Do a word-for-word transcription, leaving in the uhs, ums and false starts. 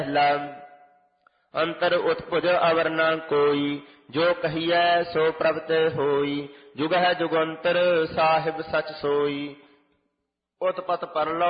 ਪਹਿਲਾ ਅੰਤਰ ਉਤਪੁਜ ਅਵਰ ਨ ਕੋਈ, ਜੋ ਕਹੀਐ ਸੋ ਪ੍ਰਗਟ ਹੋਈ। ਜੁਗਹਿ ਜੁਗੰਤਰ ਸਾਹਿਬ ਸਚ ਸੋਈ। ਉਤਪਤ ਪਰਲੋ